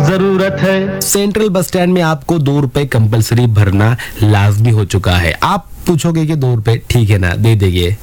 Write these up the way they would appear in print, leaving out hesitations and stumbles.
जरूरत है। Central bus stand में आपको 2 रुपए कंपलसरी भरना लाजमी हो चुका है। आप पूछोगे कि 2 रुपए ठीक है ना, दे देंगे।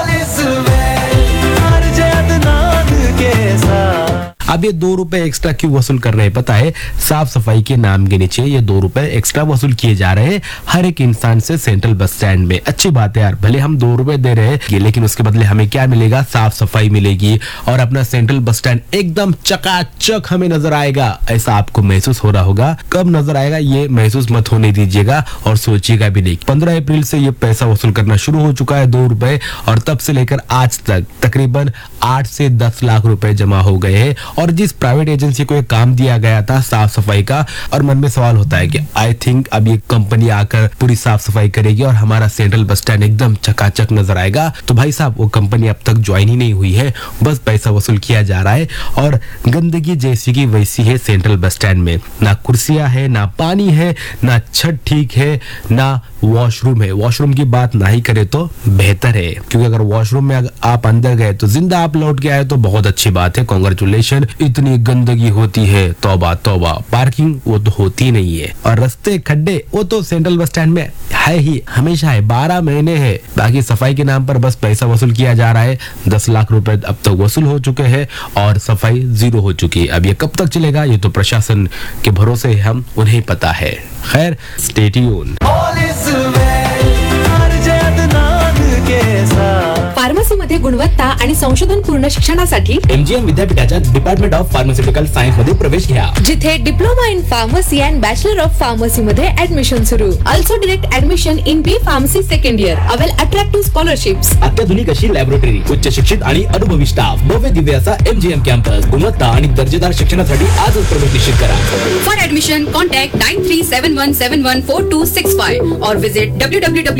अब ये 2 रुपए एक्स्ट्रा क्यों वसूल कर रहे हैं पता है? साफ सफाई के नाम के नीचे ये 2 रुपए एक्स्ट्रा वसूल किए जा रहे हैं हर एक इंसान से सेंट्रल बस स्टैंड में। अच्छी बात है यार, भले हम 2 रुपए दे रहे हैं लेकिन उसके बदले हमें क्या मिलेगा? साफ सफाई मिलेगी और अपना सेंट्रल बस स्टैंड एकदम चकाचक हमें नजर आएगा। ऐसा आपको महसूस हो रहा होगा। कब नजर आएगा ये महसूस मत होने दीजिएगा और सोचिएगा भी नहीं। 15 अप्रैल से ये पैसा वसूल करना शुरू हो चुका है 2 रुपए, और तब से लेकर आज तक तकरीबन 8 से 10 लाख रुपए जमा हो गए हैं। और जिस प्राइवेट एजेंसी को ये काम दिया गया था साफ सफाई का, और मन में सवाल होता है कि आई थिंक अब ये कंपनी आकर पूरी साफ सफाई करेगी और हमारा सेंट्रल बस स्टैंड एकदम चकाचक नजर आएगा। तो भाई साहब वो कंपनी अब तक ज्वाइन ही नहीं हुई है, बस पैसा वसूल किया जा रहा है और गंदगी जैसी की वैसी है सेंट्रल बस स्टैंड में। ना कुर्सियां है, ना पानी है, ना छत ठीक है, ना वॉशरूम है। वॉशरूम की बात ना ही करे तो बेहतर है, क्योंकि अगर वॉशरूम में आप अंदर गए तो जिंदा आप लौट के आए तो बहुत अच्छी बात है, कांग्रेचुलेशन। इतनी गंदगी होती है, तौबा तौबा। पार्किंग वो तो होती नहीं है, और रास्ते खड्डे वो तो सेंट्रल बस स्टैंड में है ही, हमेशा है, 12 महीने है। बाकी सफाई के नाम पर बस पैसा वसूल किया जा रहा है। 10 लाख रुपए अब तक वसूल हो चुके हैं और सफाई 0 हो चुकी है। अब ये कब तक चलेगा ये तो प्रशासन के भरोसे हम उन्हें पता है। खैर, स्टे ट्यून। फार्मसीमध्ये गुणवत्ता आणि संशोधन पूर्ण शिक्षणासाठी MGM विद्यापीठाच्या डिपार्टमेंट ऑफ फार्मास्युटिकल सायन्स मध्ये प्रवेश घ्या, जिथे diploma in pharmacy and bachelor of pharmacy मध्ये ऍडमिशन सुरू. Also direct admission in B pharmacy second year. Avail attractive scholarships. अत्याधुनिक अशी लॅबोरेटरी, उच्च शिक्षित आणि अनुभवी स्टाफ, भव्य दिव्य असा MGM कॅम्पस. गुणवत्ता आणि दर्जेदार शिक्षणासाठी आजच प्रवेश निश्चित करा. फॉर ऍडमिशन कॉन्टॅक्ट 9371714265 और विजिट www